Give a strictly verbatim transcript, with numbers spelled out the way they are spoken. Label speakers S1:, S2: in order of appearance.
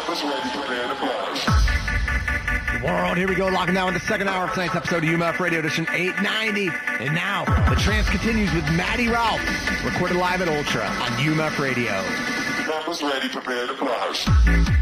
S1: World, here we go, locking down with the second hour of tonight's episode of U M F Radio Edition eight ninety. And now, the trance continues with Maddie Ralph, recorded live at Ultra on U M F Radio.
S2: Campus ready, prepare to flash.